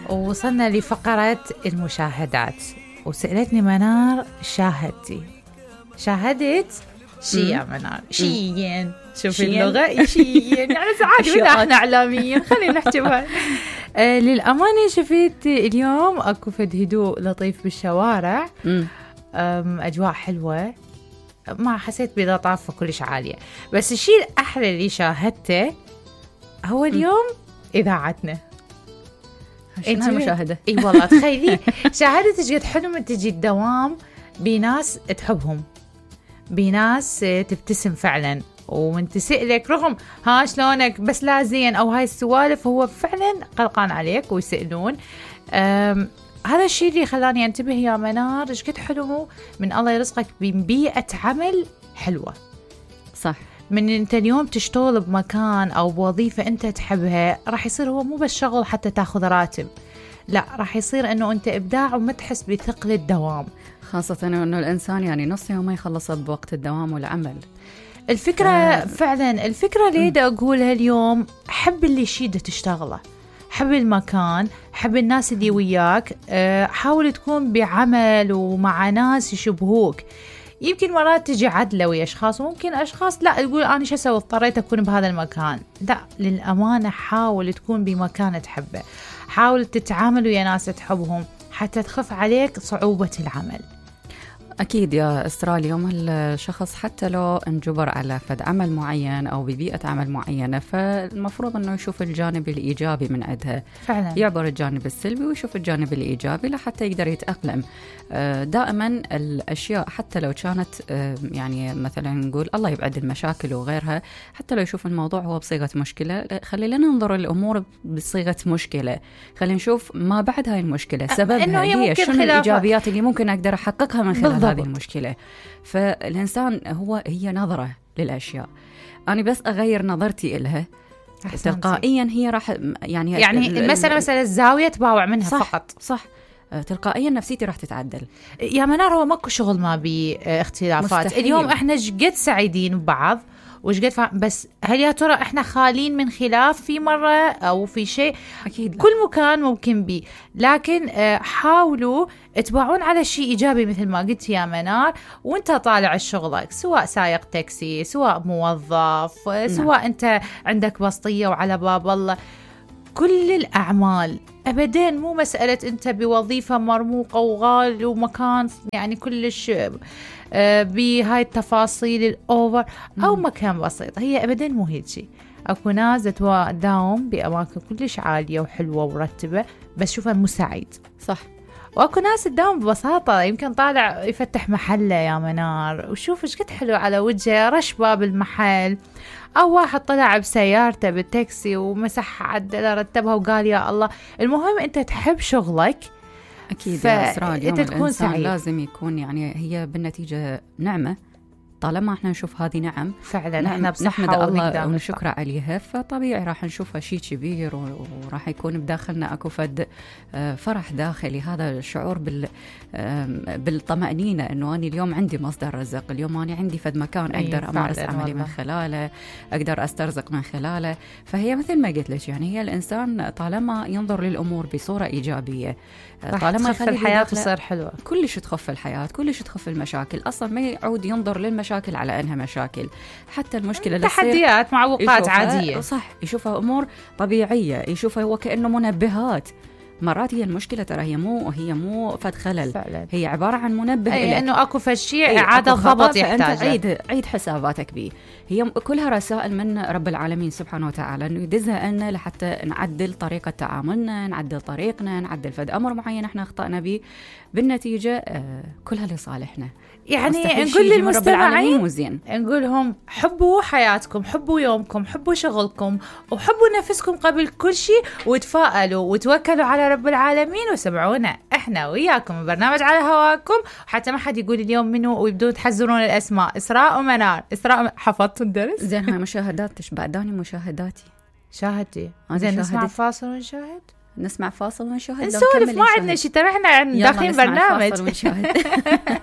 ووصلنا لفقرة المشاهدات، وسألتني منار شاهدت شي يا منار؟ شيين، شوفي اللغة شيين يعني ساعات احنا اعلاميين خلينا نحتوها. للأمانة شفت اليوم اكو فد هدوء لطيف بالشوارع، اجواء حلوة، ما حسيت بلطافة كلش عالية. بس الشيء الأحلى اللي شاهدته هو اليوم إذاعتنا. شنو المشاهدة؟ اي والله تخيلي شاهدت ايش قد حلو من تجي الدوام بناس تحبهم، بناس تبتسم فعلا، ومن تسألك رغم ها شلونك بس لا زين او هاي السوالف، هو فعلا قلقان عليك ويسألون. هذا الشيء اللي خلاني انتبه يا منار ايش قد حلو من الله يرزقك ببيئة عمل حلوة. صح، من انت اليوم تشتغل بمكان او بوظيفة انت تحبها، راح يصير هو مو بس شغل حتى تاخذ راتب، لا راح يصير انه انت ابداع وما تحس بثقل الدوام، خاصة انه الانسان يعني نص يوم ما يخلص بوقت الدوام والعمل. الفكرة فعلا الفكرة اللي دا اقولها اليوم، حب اللي شيده تشتغله، حب المكان، حب الناس اللي وياك، حاول تكون بعمل ومع ناس يشبهوك. يمكن مرات تجي عدلة ويا أشخاص، وممكن أشخاص لا تقول أنا شو أسوي اضطريت أكون بهذا المكان. لا، للأمانة حاول تكون بمكان تحبه، حاول تتعامل ويا ناس تحبهم حتى تخف عليك صعوبة العمل. أكيد يا إسراء، اليوم الشخص حتى لو انجبر على فد عمل معين أو ببيئة عمل معينة، فالمفروض أنه يشوف الجانب الإيجابي من عندها فعلا، يعبر الجانب السلبي ويشوف الجانب الإيجابي لحتى يقدر يتأقلم. دائما الأشياء حتى لو كانت يعني مثلا نقول الله يبعد المشاكل وغيرها، حتى لو يشوف الموضوع هو بصيغة مشكلة، خلينا ننظر الأمور بصيغة مشكلة، خلينا نشوف ما بعد هاي المشكلة سببها هي شنو الإيجابيات اللي ممكن أقدر أحققها من خلال هذه المشكلة. فالإنسان هي نظرة للأشياء، أنا بس أغير نظرتي إلها تلقائيا هي راح يعني المسألة الزاوية تباوع منها. صح فقط صح، تلقائيا نفسيتي راح تتعدل. يا منار هو ماكو شغل ما بي اختلافات مستحيل. اليوم احنا قد سعيدين ببعض وشقد بس هل يا ترى احنا خالين من خلاف في مرة او في شيء؟ اكيد كل مكان ممكن بيه، لكن حاولوا تباعون على شيء ايجابي مثل ما قلت يا منار. وانت طالع شغلك، سواء سايق تاكسي، سواء موظف، سواء انت عندك بسطية وعلى باب الله، كل الأعمال أبداً مو مسألة أنت بوظيفة مرموقة وغال ومكان يعني كلش بهاي التفاصيل الأوفر أو مكان بسيط، هي أبداً مو هيك شيء. أكو ناس تداوم بأماكن كلش عالية وحلوة ورتبة بس شوفها مو سعيد. صح، واكو ناس تداوم ببساطة، يمكن طالع يفتح محله يا منار وشوف ايش قد حلو على وجهه، رش باب المحل، أو واحد طلع بسيارته بالتاكسي ومسح عدله رتبها وقال يا الله. المهم أنت تحب شغلك. أكيد يا إسراء، اليوم الإنسان لازم يكون يعني هي بالنتيجة نعمة، طالما احنا نشوف هذه نعم فعلا احنا نحمد الله ونشكر عليها، فطبيعي راح نشوفها شيء كبير وراح يكون بداخلنا اكو فد فرح داخلي. هذا الشعور بالطمأنينة انه انا اليوم عندي مصدر رزق، اليوم انا عندي فد مكان اقدر امارس عملي من خلاله، اقدر استرزق من خلاله. فهي مثل ما قلت لك يعني هي الانسان طالما ينظر للامور بصورة ايجابية، طالما يخلي الحياة تصير حلوة، كلش تخف الحياة، كلش تخف المشاكل، اصلا ما يعود ينظر للمشاكل على انها مشاكل، حتى المشكله تحديات معوقات عاديه، صح، يشوفها امور طبيعيه، يشوفها هو كانه منبهات. مرات هي المشكله ترى هي مو فد خلل فعلا. هي عباره عن منبه لك انه اكو فشي اعاده ضبط يحتاج عيد حساباتك به. هي كلها رسائل من رب العالمين سبحانه وتعالى انه يدزها لنا لحتى نعدل طريقه تعاملنا، نعدل طريقنا، نعدل فد امر معين احنا اخطانا به، بالنتيجه كلها لصالحنا. يعني نقول للمستمعين، نقول لهم حبوا حياتكم، حبوا يومكم، حبوا شغلكم، وحبوا نفسكم قبل كل شيء، وتفائلوا وتوكلوا على رب العالمين وسمعونا احنا وياكم برنامج على هواكم. وحتى ما حد يقول اليوم منو ويبدون تحزرون الاسماء، اسراء ومنار. اسراء حفظت الدرس زين، هاي مشاهداتك بعداني مشاهداتي شاهدتي. زين نسمع فاصل ونشاهد، نسمع فاصل ونشاهد، نسولف، ما عندنا شيء، ترى احنا داخلين برنامج.